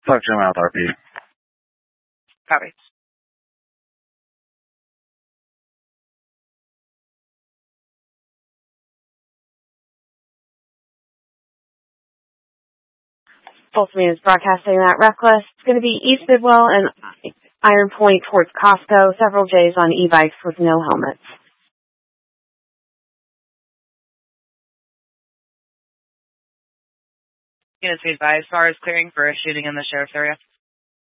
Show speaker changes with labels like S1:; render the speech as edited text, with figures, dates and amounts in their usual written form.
S1: Talk Jim out, RP.
S2: Copy.
S3: Folsom is broadcasting that Reckless. It's going to be East Bidwell and Iron Point towards Costco. Several J's on e-bikes with no helmets.
S2: Units be advised, SAR is clearing for a shooting in the sheriff's area.